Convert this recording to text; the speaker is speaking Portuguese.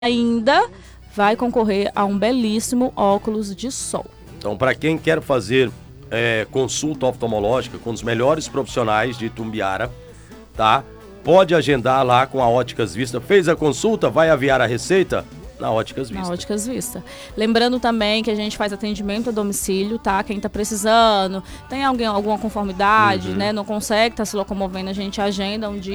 ainda vai concorrer a um belíssimo óculos de sol. Então, para quem quer fazer consulta oftalmológica com os melhores profissionais de Itumbiara, tá? Pode agendar lá com a Óticas Vista. Fez a consulta, vai aviar a receita? Na Óticas Vista. Na Óticas Vista. Lembrando também que a gente faz atendimento a domicílio, tá? Quem tá precisando, tem alguma conformidade, né? Não consegue, tá se locomovendo, a gente agenda um dia.